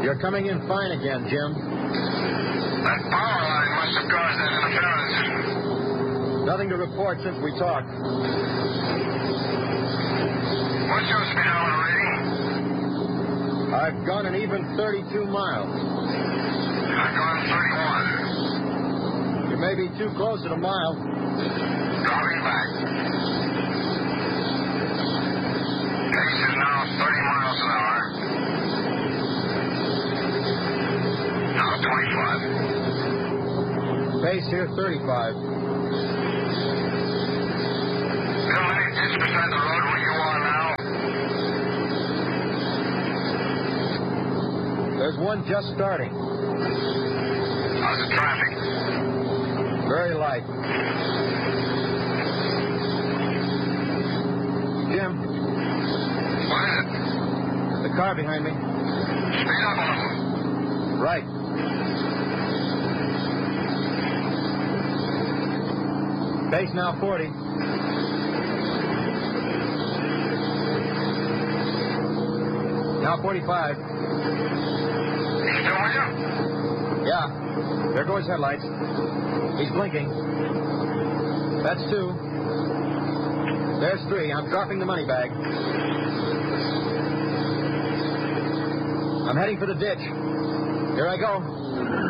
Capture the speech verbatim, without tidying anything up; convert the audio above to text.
You're coming in fine again, Jim. That power line must have caused that interference. Nothing to report since we talked. What's your speedometer reading? I've gone an even thirty-two miles. I've gone thirty-one. You may be too close at a mile. Dropping back. Pace is now thirty miles an hour. Now twenty-five. Pace here, thirty-five. How many ditch beside the road where you are now? There's one just starting. How's the traffic? Very light. Jim. What is it? The car behind me. Speed up a little. Right. Pace now forty. Now forty-five. He's still with you? Yeah. There go his headlights. He's blinking. That's two. There's three. I'm dropping the money bag. I'm heading for the ditch. Here I go.